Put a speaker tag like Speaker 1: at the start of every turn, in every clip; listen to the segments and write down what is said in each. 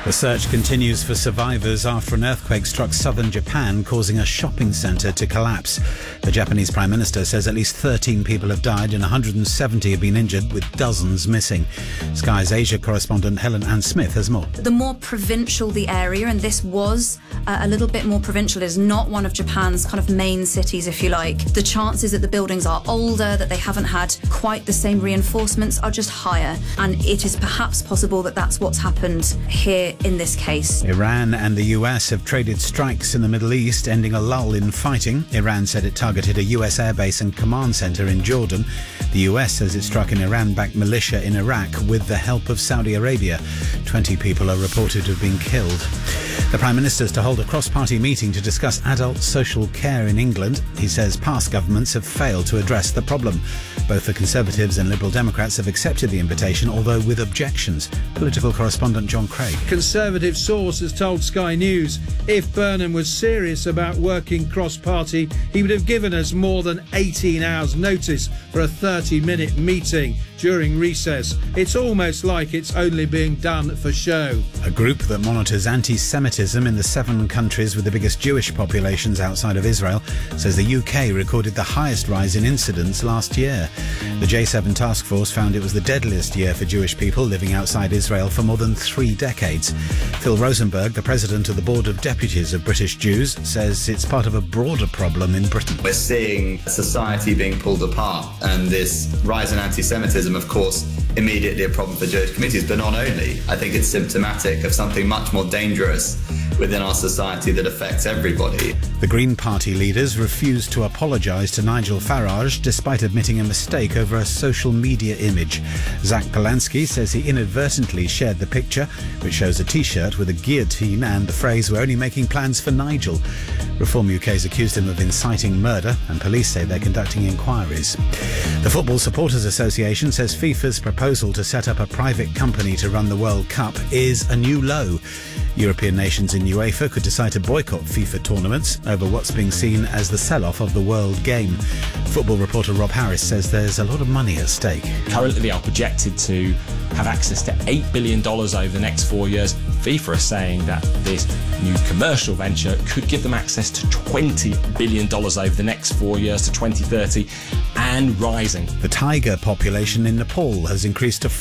Speaker 1: The search continues for survivors after an earthquake struck southern Japan, causing a shopping centre to collapse. The Japanese Prime Minister says at least 13 people have died and 170 have been injured, with dozens missing. Sky's Asia correspondent Helen Ann Smith has more.
Speaker 2: The more provincial the area, and this was a little bit more provincial, is not one of Japan's kind of main cities, if you like. The chances that the buildings are older, that they haven't had quite the same reinforcements, are just higher. And it is perhaps possible that that's what's happened here in this case.
Speaker 1: Iran and the US have traded strikes in the Middle East, ending a lull in fighting. Iran said it targeted a US airbase and command centre in Jordan. The US says it struck an Iran-backed militia in Iraq with the help of Saudi Arabia. 20 people are reported to have been killed. The Prime Minister is to hold a cross-party meeting to discuss adult social care in England. He says past governments have failed to address the problem. Both the Conservatives and Liberal Democrats have accepted the invitation, although with objections. Political correspondent John Craig.
Speaker 3: Conservative source has told Sky News if Burnham was serious about working cross-party, he would have given us more than 18 hours notice for a 30-minute meeting during recess. It's almost like it's only being done for show.
Speaker 1: A group that monitors anti-Semitism in the 7 countries with the biggest Jewish populations outside of Israel says the UK recorded the highest rise in incidents last year. The J7 task force found it was the deadliest year for Jewish people living outside Israel for more than 3 decades. Phil Rosenberg, the president of the Board of Deputies of British Jews, says it's part of a broader problem in Britain.
Speaker 4: We're seeing society being pulled apart, and this rise in anti-Semitism, of course, immediately a problem for Jewish communities, but not only. I think it's symptomatic of something much more dangerous within our society that affects everybody.
Speaker 1: The Green Party leaders refused to apologise to Nigel Farage despite admitting a mistake over a social media image. Zach Polanski says he inadvertently shared the picture, which shows a T-shirt with a guillotine and the phrase "We're only making plans for Nigel." Reform UK has accused him of inciting murder, and police say they're conducting inquiries. The Football Supporters Association says FIFA's proposal to set up a private company to run the World Cup is a new low. European nations in UEFA could decide to boycott FIFA tournaments over what's being seen as the sell-off of the World Game. Football reporter Rob Harris says there's a lot of money at stake.
Speaker 5: Currently they are projected to have access to $8 billion over the next 4 years. FIFA is saying that this new commercial venture could give them access to $20 billion over the next 4 years to 2030 and rising.
Speaker 1: The tiger population in Nepal has increased to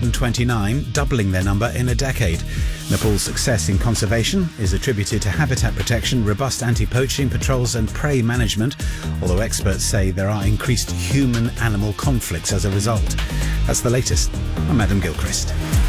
Speaker 1: 429, doubling their number in a decade. Nepal's success in conservation is attributed to habitat protection, robust anti-poaching patrols and prey management, although experts say there are increased human-animal conflicts as a result. That's the latest. I'm Adam Gilchrist.